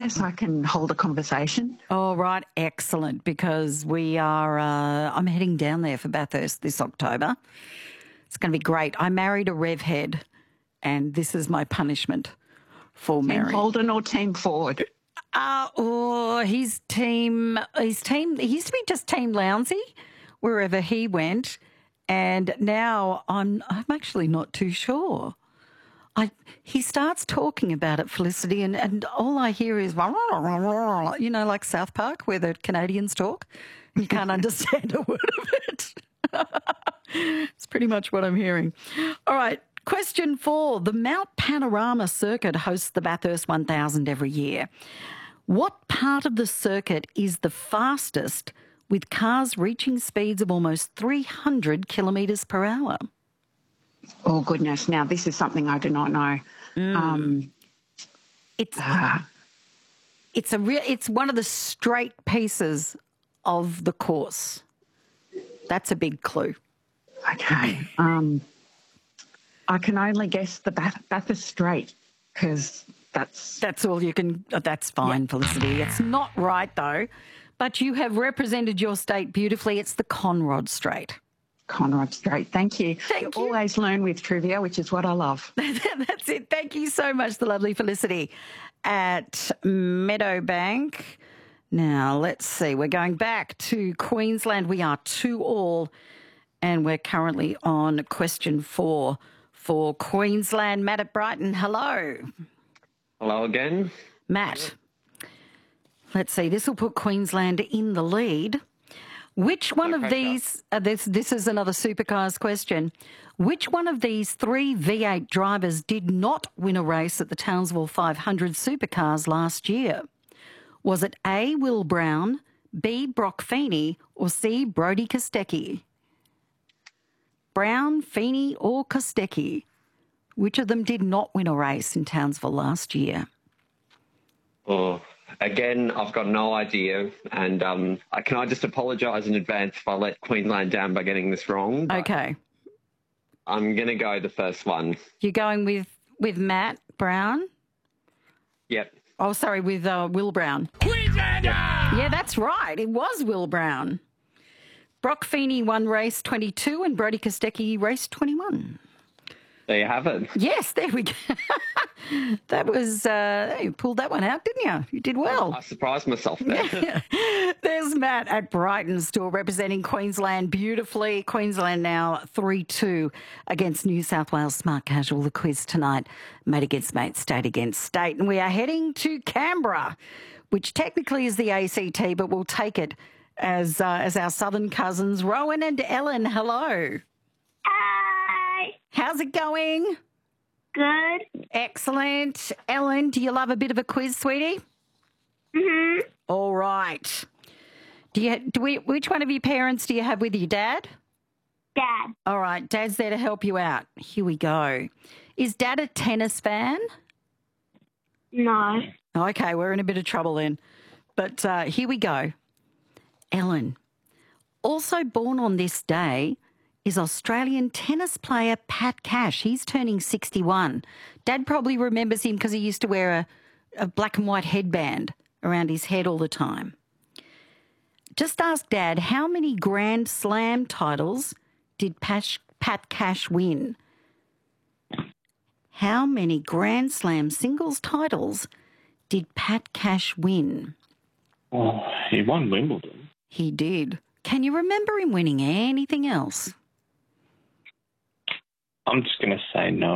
Yes, I can hold a conversation. All right, excellent, because we are, I'm heading down there for Bathurst this October. It's going to be great. I married a rev head, and this is my punishment for Team marrying. Holden or Team Ford? His team, he used to be just Team Lounsey, wherever he went, and now I'm actually not too sure. He starts talking about it, Felicity, and all I hear is, you know, like South Park where the Canadians talk and you can't understand a word of it. It's pretty much what I'm hearing. All right, question 4. The Mount Panorama Circuit hosts the Bathurst 1000 every year. What part of the circuit is the fastest with cars reaching speeds of almost 300 kilometres per hour? Oh, goodness. Now, this is something I do not know. It's one of the straight pieces of the course. That's a big clue. Okay. I can only guess the Bathurst Strait because that's all you can. That's fine, yep. Felicity. It's not right though, but you have represented your state beautifully. It's the Conrod Strait. Conrod Strait. Thank you. Thank you. Always learn with trivia, which is what I love. That's it. Thank you so much, the lovely Felicity at Meadowbank. Now, let's see. We're going back to Queensland. We are 2-2, and we're currently on question 4 for Queensland. Matt at Brighton, hello. Hello again. Matt, let's see. This will put Queensland in the lead. Which one of these, this is another supercars question, which one of these 3 V8 drivers did not win a race at the Townsville 500 supercars last year? Was it A, Will Brown, B, Brock Feeney, or C, Brodie Kostecki? Brown, Feeney or Kostecki? Which of them did not win a race in Townsville last year? Oh, again, I've got no idea. And can I just apologise in advance if I let Queensland down by getting this wrong? Okay. I'm going to go the first one. You're going with Matt Brown? Yep. Oh, sorry, with Will Brown. Queenslander! Yeah, that's right. It was Will Brown. Brock Feeney won race 22 and Brodie Kostecki race 21. There you have it. Yes, there we go. That was, you pulled that one out, didn't you? You did well. I surprised myself there. Yeah. There's Matt at Brighton still representing Queensland beautifully. Queensland now 3-2 against New South Wales Smart Casual. The quiz tonight, mate against mate, state against state. And we are heading to Canberra, which technically is the ACT, but we'll take it as our southern cousins. Rowan and Ellen, hello. Hi. How's it going? Good. Excellent. Ellen, do you love a bit of a quiz, sweetie? Mhm. All right. Which one of your parents do you have with you, Dad? Dad. All right, Dad's there to help you out. Here we go. Is Dad a tennis fan? No. Okay, we're in a bit of trouble then. But here we go. Ellen, also born on this day is Australian tennis player Pat Cash. He's turning 61. Dad probably remembers him because he used to wear a black and white headband around his head all the time. Just ask Dad, how many Grand Slam titles did Pat Cash win? How many Grand Slam singles titles did Pat Cash win? Oh, he won Wimbledon. He did. Can you remember him winning anything else? I'm just going to say no.